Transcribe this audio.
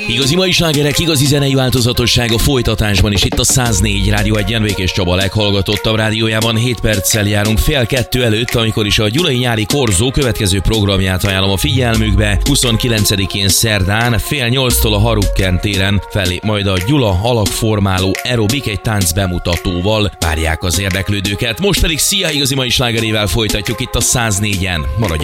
Igazi mai slágerek, igazi zenei változatosság a folytatásban is itt a 104 Rádió 1-en. Békés Csaba leghallgatottabb rádiójában. 7 perccel járunk fél 2 előtt, amikor is a Gyulai Nyári Korzó következő programját ajánlom a figyelmükbe. 29-én szerdán fél 8-tól a Harukken téren fellép majd a Gyula alakformáló aerobik egy tánc bemutatóval. Várják az érdeklődőket. Most pedig szia, igazi mai slágerével folytatjuk itt a 104-en. Maradjanak